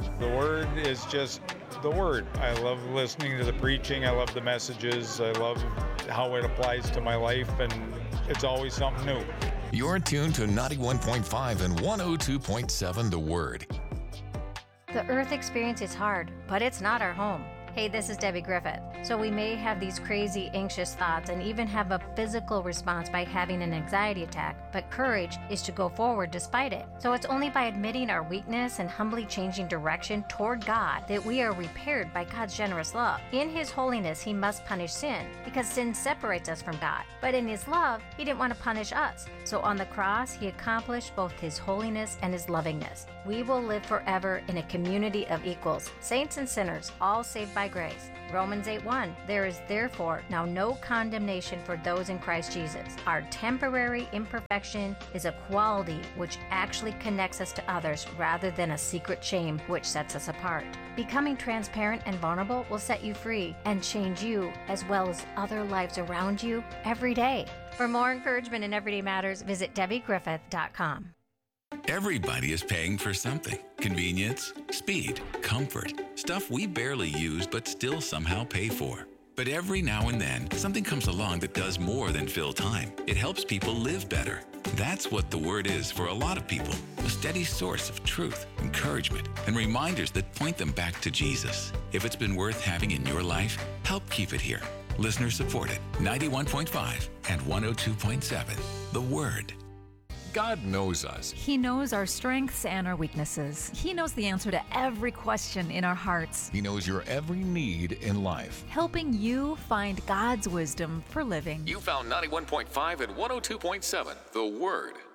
The Word is just the Word. I love listening to the preaching. I love the messages. I love how it applies to my life, and it's always something new. You're tuned to 91.5 and 102.7 The Word. The Earth experience is hard, but it's not our home. Hey, this is Debbie Griffith. So we may have these crazy, anxious thoughts and even have a physical response by having an anxiety attack, but courage is to go forward despite it. So it's only by admitting our weakness and humbly changing direction toward God that we are repaired by God's generous love. In His holiness, He must punish sin, because sin separates us from God. But in His love, He didn't want to punish us. So on the cross, He accomplished both His holiness and His lovingness. We will live forever in a community of equals, saints and sinners, all saved by grace. Romans 8:1, there is therefore now no condemnation for those in Christ Jesus. Our temporary imperfection is a quality which actually connects us to others rather than a secret shame which sets us apart. Becoming transparent and vulnerable will set you free and change you as well as other lives around you every day. For more encouragement in Everyday Matters, visit DebbieGriffith.com. Everybody is paying for something. Convenience, speed, comfort, stuff we barely use but still somehow pay for. But every now and then, something comes along that does more than fill time. It helps people live better. That's what the Word is for a lot of people. A steady source of truth, encouragement, and reminders that point them back to Jesus. If it's been worth having in your life, help keep it here. Listener supported, 91.5 and 102.7. The Word. God knows us. He knows our strengths and our weaknesses. He knows the answer to every question in our hearts, He knows your every need in life. helping you find God's wisdom for living. You found 91.5 and 102.7 The Word.